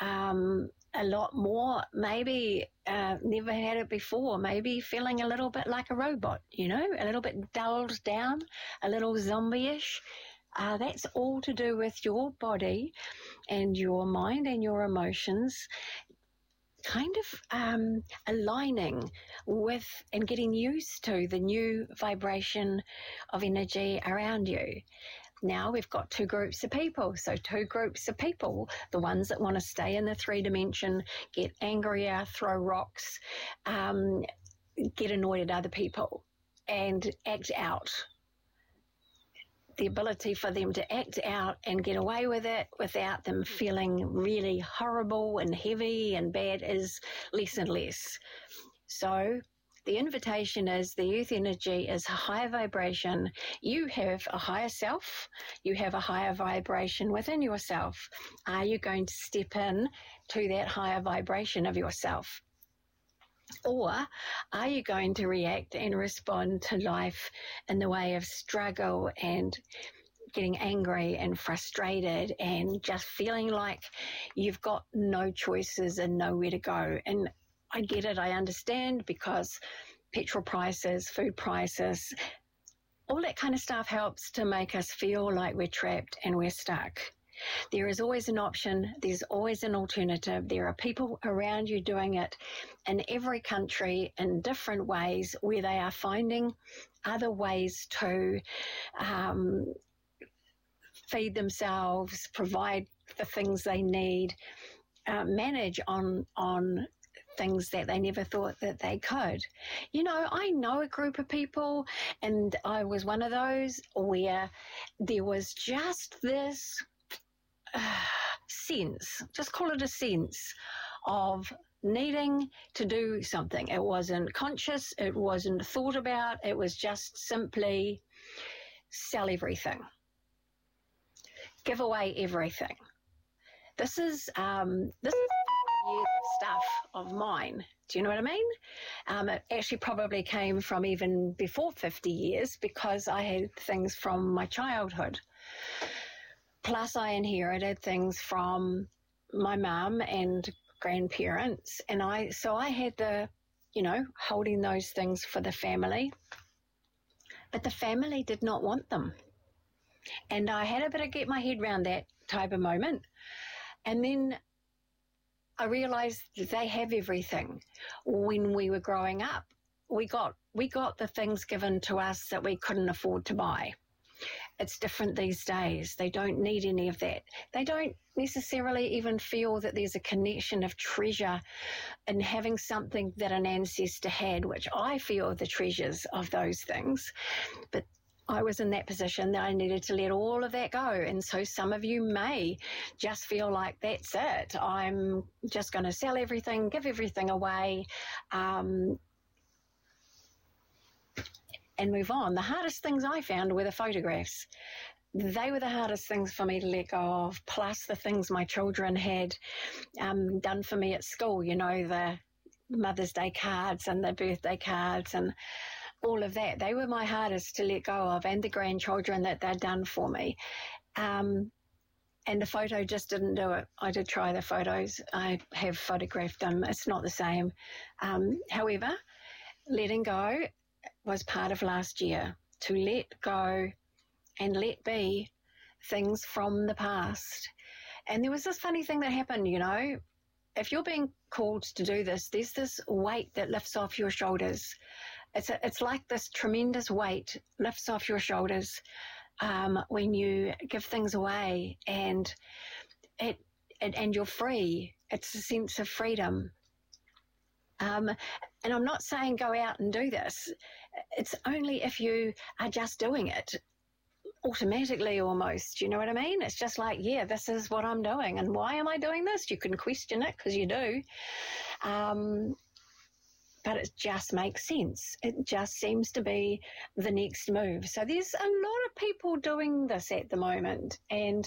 a lot more, maybe never had it before, maybe feeling a little bit like a robot, a little bit dulled down, a little zombie-ish. That's all to do with your body and your mind and your emotions kind of aligning with and getting used to the new vibration of energy around you. Now we've got two groups of people. So two groups of people, the ones that want to stay in the 3-dimension, get angrier, throw rocks, get annoyed at other people and act out. The ability for them to act out and get away with it without them feeling really horrible and heavy and bad is less and less. So the invitation is the earth energy is higher vibration. You have a higher self. You have a higher vibration within yourself. Are you going to step in to that higher vibration of yourself? Or are you going to react and respond to life in the way of struggle and getting angry and frustrated and just feeling like you've got no choices and nowhere to go? And I get it, I understand, because petrol prices, food prices, all that kind of stuff helps to make us feel like we're trapped and we're stuck. There is always an option. There's always an alternative. There are people around you doing it in every country in different ways where they are finding other ways to feed themselves, provide the things they need, manage on things that they never thought that they could. I know a group of people, and I was one of those, where there was just this sense, just call it a sense of needing to do something. It wasn't conscious, it wasn't thought about, it was just simply sell everything, give away everything. This is years of stuff of mine. Do you know what I mean? It actually probably came from even before 50 years because I had things from my childhood. Plus, I inherited things from my mum and grandparents, and I had the, holding those things for the family, but the family did not want them. And I had a bit of get my head around that type of moment. And then I realized that they have everything. When we were growing up, we got the things given to us that we couldn't afford to buy. It's different these days. They don't need any of that. They don't necessarily even feel that there's a connection of treasure in having something that an ancestor had, which I feel the treasures of those things. But I was in that position that I needed to let all of that go. And so some of you may just feel like that's it. I'm just going to sell everything, give everything away, and move on. The hardest things I found were the photographs. They were the hardest things for me to let go of, plus the things my children had done for me at school, the Mother's Day cards and the birthday cards and all of that. They were my hardest to let go of, and the grandchildren that they'd done for me. And the photo just didn't do it. I did try the photos. I have photographed them. It's not the same. However, letting go was part of last year, to let go and let be things from the past. And there was this funny thing that happened, if you're being called to do this, there's this weight that lifts off your shoulders. It's like this tremendous weight lifts off your shoulders when you give things away, and and you're free. It's a sense of freedom. And I'm not saying go out and do this. It's only if you are just doing it automatically almost. You know what I mean? It's just like, yeah, this is what I'm doing. And why am I doing this? You can question it because you do. But it just makes sense. It just seems to be the next move. So there's a lot of people doing this at the moment. And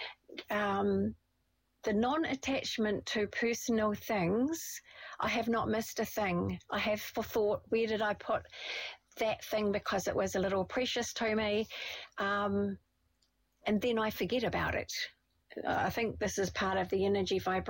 the non-attachment to personal things, I have not missed a thing. I have thought, where did I put that thing because it was a little precious to me? And then I forget about it. I think this is part of the energy vibration.